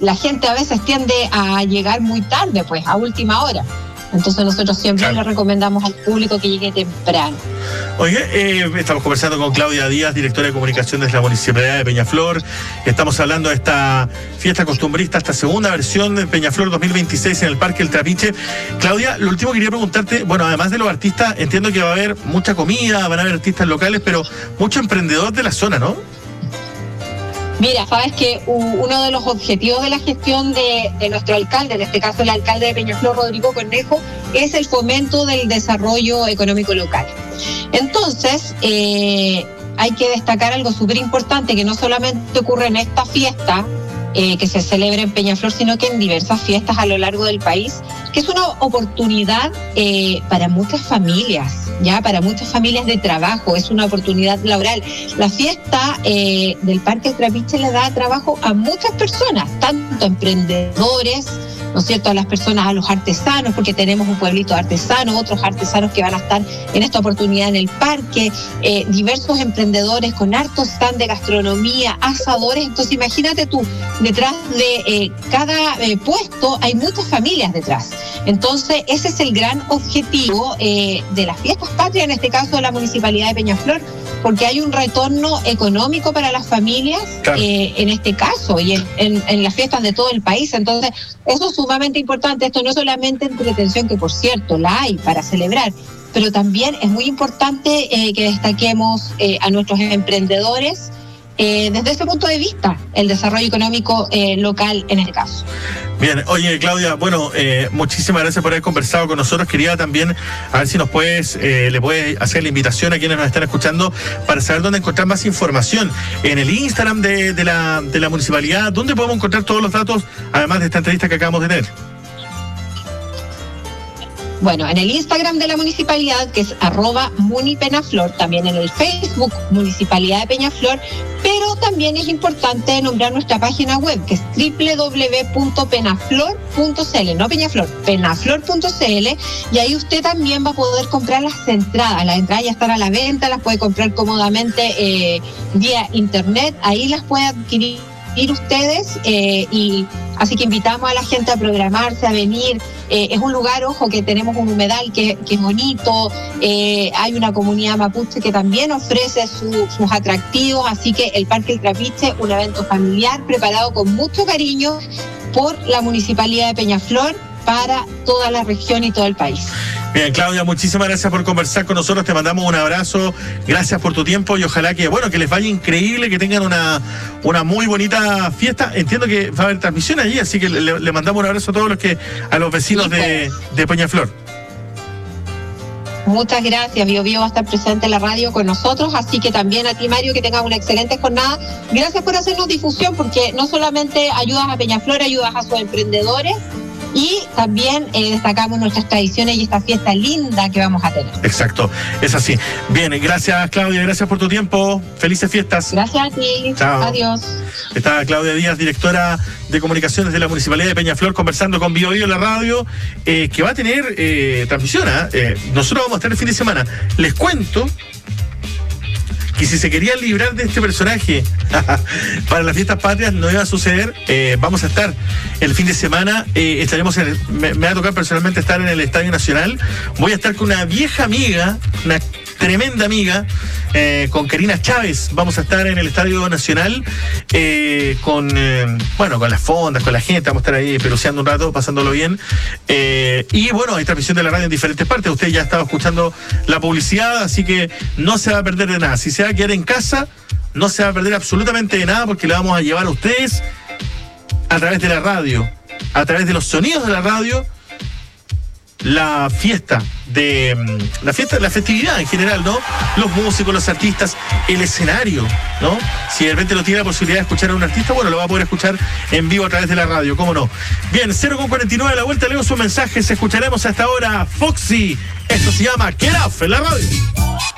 la gente a veces tiende a llegar muy tarde, pues, a última hora. Entonces nosotros siempre le recomendamos al público que llegue temprano. Oye, estamos conversando con Claudia Díaz, directora de comunicación de la Municipalidad de Peñaflor. Estamos hablando de esta fiesta costumbrista, esta segunda versión de Peñaflor 2026 en el Parque El Trapiche. Claudia, lo último que quería preguntarte, bueno, además de los artistas, entiendo que va a haber mucha comida, van a haber artistas locales, pero mucho emprendedor de la zona, ¿no? Mira, sabes que uno de los objetivos de la gestión de nuestro alcalde, en este caso el alcalde de Peñaflor, Rodrigo Cornejo, es el fomento del desarrollo económico local. Entonces, hay que destacar algo súper importante, que no solamente ocurre en esta fiesta que se celebra en Peñaflor, sino que en diversas fiestas a lo largo del país, que es una oportunidad para muchas familias, ya para muchas familias de trabajo, es una oportunidad laboral. La fiesta del Parque El Trapiche le da trabajo a muchas personas, tanto emprendedores, ¿no es cierto?, a las personas, a los artesanos, porque tenemos un pueblito de artesanos, otros artesanos que van a estar en esta oportunidad en el parque, diversos emprendedores con hartos stand de gastronomía, asadores. Entonces imagínate tú, detrás de cada puesto hay muchas familias detrás. Entonces ese es el gran objetivo de las fiestas patrias, en este caso de la Municipalidad de Peñaflor, porque hay un retorno económico para las familias, claro, en este caso y en las fiestas de todo el país. Entonces eso es sumamente importante. Esto no es solamente entretención, que por cierto la hay para celebrar, pero también es muy importante que destaquemos a nuestros emprendedores desde ese punto de vista, el desarrollo económico local en este caso. Bien, oye Claudia, bueno, muchísimas gracias por haber conversado con nosotros. Quería también, a ver si nos puedes, le puedes hacer la invitación a quienes nos están escuchando para saber dónde encontrar más información. En el Instagram de la municipalidad, ¿dónde podemos encontrar todos los datos, además de esta entrevista que acabamos de tener? Bueno, en el Instagram de la municipalidad, que es @munipenaflor, también en el Facebook Municipalidad de Peñaflor, pero también es importante nombrar nuestra página web, que es www.penaflor.cl, no Peñaflor, penaflor.cl, y ahí usted también va a poder comprar las entradas. Las entradas ya están a la venta, las puede comprar cómodamente vía internet, ahí las puede adquirir ustedes, y así que invitamos a la gente a programarse, a venir. Es un lugar, ojo, que tenemos un humedal que es bonito, hay una comunidad mapuche que también ofrece sus atractivos, así que el Parque El Trapiche, un evento familiar preparado con mucho cariño por la Municipalidad de Peñaflor para toda la región y todo el país. Bien, Claudia, muchísimas gracias por conversar con nosotros, te mandamos un abrazo, gracias por tu tiempo y ojalá que, bueno, que les vaya increíble, que tengan una muy bonita fiesta. Entiendo que va a haber transmisión allí, así que le mandamos un abrazo a todos a los vecinos de Peñaflor. Muchas gracias, Bio va a estar presente en la radio con nosotros, así que también a ti, Mario, que tengas una excelente jornada. Gracias por hacernos difusión, porque no solamente ayudas a Peñaflor, ayudas a sus emprendedores, y también destacamos nuestras tradiciones y esta fiesta linda que vamos a tener. Exacto, es así. Bien, gracias Claudia, gracias por tu tiempo. Felices fiestas. Gracias a ti. Chao. Adiós. Está Claudia Díaz, directora de comunicaciones de la Municipalidad de Peñaflor, conversando con Bio en la radio, que va a tener transmisión. Nosotros vamos a estar el fin de semana. Les cuento que si se querían librar de este personaje para las fiestas patrias no iba a suceder. Vamos a estar el fin de semana, estaremos me va a tocar personalmente estar en el Estadio Nacional. Voy a estar con una vieja amiga, una tremenda amiga, con Karina Chávez. Vamos a estar en el Estadio Nacional con las fondas, con la gente. Vamos a estar ahí peluceando un rato, pasándolo bien. Y bueno, hay transmisión de la radio en diferentes partes. Usted ya estaba escuchando la publicidad, así que no se va a perder de nada. Si se va a quedar en casa, no se va a perder absolutamente de nada, porque le vamos a llevar a ustedes a través de la radio, a través de los sonidos de la radio, la festividad en general, ¿no? Los músicos, los artistas, el escenario, ¿no? Si de repente no tiene la posibilidad de escuchar a un artista, bueno, lo va a poder escuchar en vivo a través de la radio, ¿cómo no? Bien, 0:49 a la vuelta, leo sus mensajes, escucharemos hasta ahora Foxy. Esto se llama Get Off en la radio.